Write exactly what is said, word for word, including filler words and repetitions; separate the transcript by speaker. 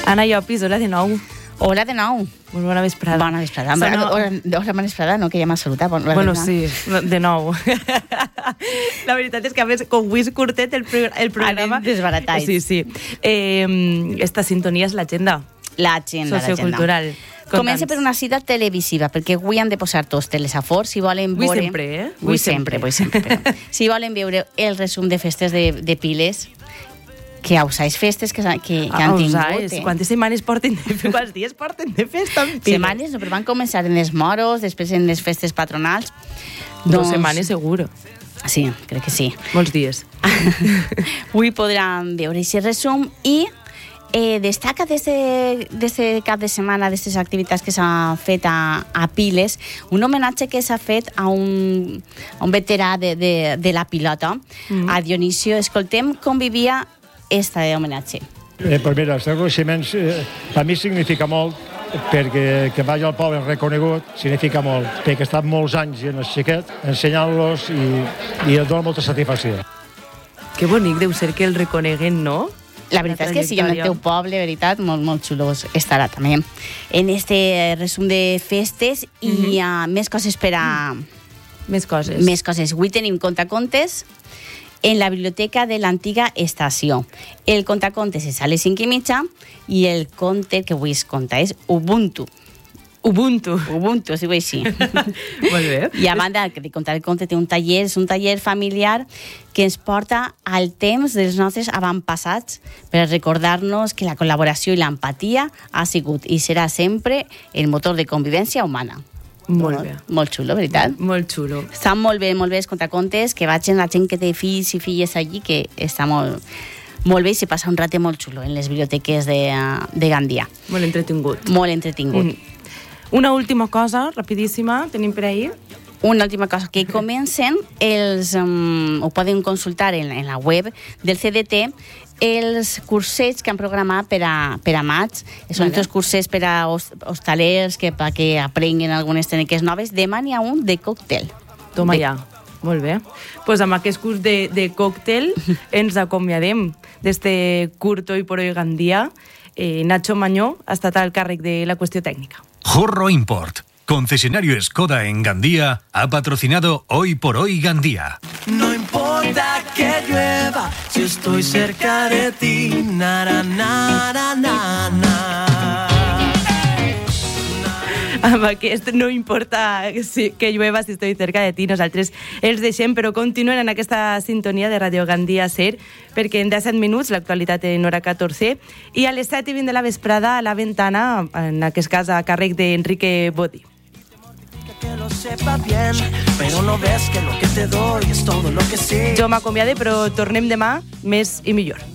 Speaker 1: Anna Llopis, hola de nou.
Speaker 2: Hola de nou.
Speaker 1: Molt bona vesprada.
Speaker 2: Bona vesprada.
Speaker 1: Sono...
Speaker 2: Hola, hola, bona vesprada, no? Que ja m'ha saludat. Bona
Speaker 1: bueno, sí, de nou. La veritat és que, a més, com avui és curtet el, pro el programa...
Speaker 2: Anem desbaratats.
Speaker 1: Sí, sí. Eh, esta sintonia és l'agenda.
Speaker 2: L'agenda,
Speaker 1: sociocultural.
Speaker 2: Comença per una cita televisiva, perquè avui han de posar tots telesafors, si volen veure...
Speaker 1: Avui sempre, eh?
Speaker 2: Avui sempre, avui sempre. Però, si volen veure el resum de festes de, de Piles, que ausais festes que, que, que han tingut.
Speaker 1: Ausais, eh? Quantes setmanes porten de festa? Quants dies porten de festa?
Speaker 2: Setmanes, no, però van començar en els moros, després en les festes patronals.
Speaker 1: Dos doncs... setmanes, seguro.
Speaker 2: Sí, crec que sí.
Speaker 1: Molts dies.
Speaker 2: Avui podran veure aquest resum i eh, destaca des de cap de setmana d'aquestes activitats que s'han fet a, a Piles, un homenatge que s'ha fet a un, a un veterà de, de, de la pilota, mm. a Dionisio. Escoltem com vivia este homenatge.
Speaker 3: Eh, pues mira, els reconeixements eh, a mi significa molt, perquè que vagi al poble reconegut significa molt, perquè he estat molts anys en el xiquet ensenyant-los i, i em dona molta satisfacció.
Speaker 1: Que bonic deu ser que el reconeguen, no?
Speaker 2: La veritat és que si en el teu poble, veritat, molt, molt xulós estarà també en este resum de festes i mm -hmm. uh, més coses per a...
Speaker 1: Més coses.
Speaker 2: Més coses. Avui tenim contacontes en la biblioteca de l'antiga estació. El contacontes és a les cinc i mitja i el conte que avui es conta és Ubuntu.
Speaker 1: Ubuntu.
Speaker 2: Ubuntu, es diu així.
Speaker 1: Molt bé.
Speaker 2: I a banda de contar el conte, té un taller, és un taller familiar que ens porta al temps dels nostres avantpassats per recordar-nos que la col·laboració i l'empatia ha sigut i serà sempre el motor de convivència humana.
Speaker 1: Molt bé.
Speaker 2: Molt xulo, veritat?
Speaker 1: Molt xulo.
Speaker 2: Estan molt bé, molt bé els contacontes, que vagin la gent que té fills i filles allí, que està molt, molt bé i se passa un ratet molt xulo en les biblioteques de, de Gandia.
Speaker 1: Molt entretingut.
Speaker 2: Molt entretingut.
Speaker 1: Mm. Una última cosa, rapidíssima, tenim per ahir.
Speaker 2: Una última cosa, que comencen els... Um, ho poden consultar en, en la web del C D T, els cursets que han programat per a, per a maig. Són vale. Els cursets per a hostalers que, que aprenguen algunes tècniques noves. Demà n'hi ha un de còctel.
Speaker 1: Toma
Speaker 2: de...
Speaker 1: ja. Molt bé. Pues amb aquest curs de, de còctel ens acomiadem d'este curto i por hoy Gandia. Eh, Nacho Mañó ha estat al càrrec de la qüestió tècnica.
Speaker 4: Jorro Import, concesionario Skoda en Gandía, ha patrocinado Hoy por Hoy Gandía.
Speaker 5: No importa que llueva, si estoy cerca de ti, na, na, na, na, na.
Speaker 1: Amb aquest no importa si, que llueva si estoy cerca de ti, nosaltres els deixem, però continuen en aquesta sintonia de Radio Gandia Ser, perquè en disset minuts l'actualitat en hora catorze i a les set i vint de la vesprada a la ventana, en aquest cas a càrrec d'Enrique Bodi.
Speaker 5: Que lo sepa bien, pero no ves que lo que te doy es todo lo que sé.
Speaker 1: Jo m'acomiade, però tornem demà més i millor.